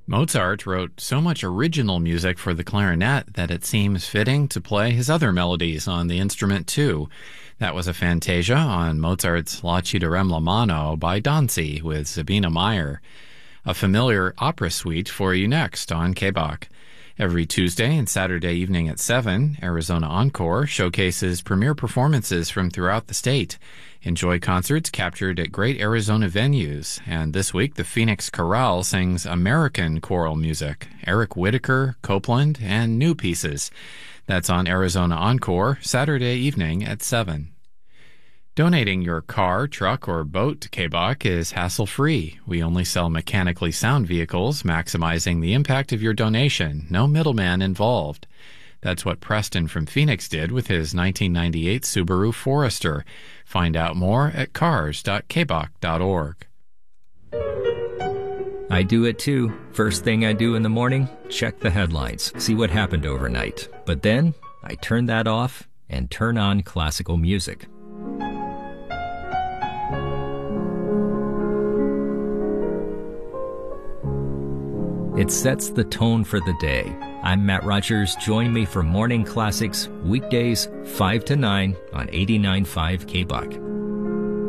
Mozart wrote so much original music for the clarinet that it seems fitting to play his other melodies on the instrument too. That was a fantasia on Mozart's La ci darem la mano by Danzi with Sabina Meyer. A familiar opera suite for you next on KBach. Every Tuesday and Saturday evening at 7, Arizona Encore showcases premiere performances from throughout the state. Enjoy concerts captured at great Arizona venues. And this week, the Phoenix Chorale sings American choral music, Eric Whitacre, Copeland, and new pieces. That's on Arizona Encore, Saturday evening at 7. Donating your car, truck, or boat to KBach is hassle-free. We only sell mechanically sound vehicles, maximizing the impact of your donation. No middleman involved. That's what Preston from Phoenix did with his 1998 Subaru Forester. Find out more at cars.kbach.org. I do it too. First thing I do in the morning, check the headlines, see what happened overnight. But then, I turn that off and turn on classical music. It sets the tone for the day. I'm Matt Rogers. Join me for Morning Classics, weekdays 5 to 9 on 89.5 KBach.